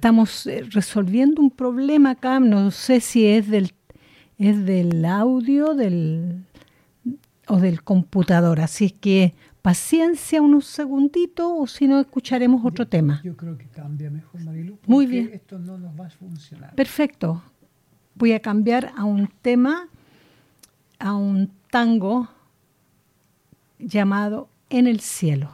estamos resolviendo un problema acá, no sé si es del audio o del computador, así es que paciencia unos segunditos o si no escucharemos otro tema. Yo creo que cambia mejor, Marilu, porque Muy bien. esto no nos va a funcionar. Perfecto. Voy a cambiar a un tema, a un tango llamado En el cielo.